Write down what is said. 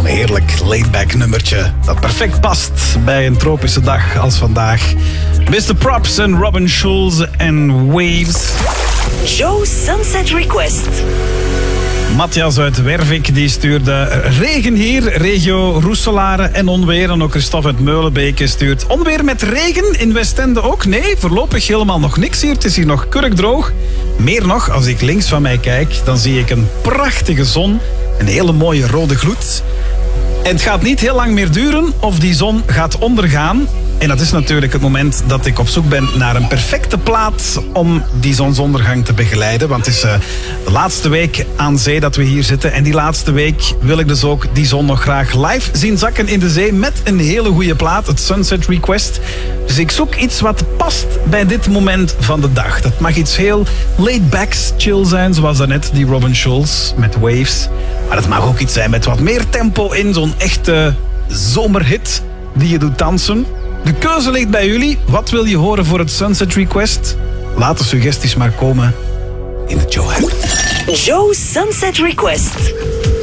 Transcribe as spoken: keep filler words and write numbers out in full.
Zo'n heerlijk laid-back nummertje dat perfect past bij een tropische dag als vandaag. mister Props en Robin Schulz en Waves. Joe Sunset Request. Matthias uit Wervik die stuurde regen hier, regio Roeselare en onweer. En ook Christophe uit Meulenbeke stuurt onweer met regen in Westende ook. Nee, voorlopig helemaal nog niks hier. Het is hier nog kurkdroog. Meer nog, als ik links van mij kijk, dan zie ik een prachtige zon. Een hele mooie rode gloed. En het gaat niet heel lang meer duren of die zon gaat ondergaan. En dat is natuurlijk het moment dat ik op zoek ben naar een perfecte plaat om die zonsondergang te begeleiden. Want het is uh, de laatste week aan zee dat we hier zitten. En die laatste week wil ik dus ook die zon nog graag live zien zakken in de zee met een hele goede plaat, het Sunset Request. Dus ik zoek iets wat past bij dit moment van de dag. Dat mag iets heel laid-backs, chill zijn, zoals daarnet die Robin Schulz met Waves. Maar het mag ook iets zijn met wat meer tempo in, zo'n echte zomerhit die je doet dansen. De keuze ligt bij jullie. Wat wil je horen voor het Sunset Request? Laat de suggesties maar komen in de Joe app. Joe Sunset Request.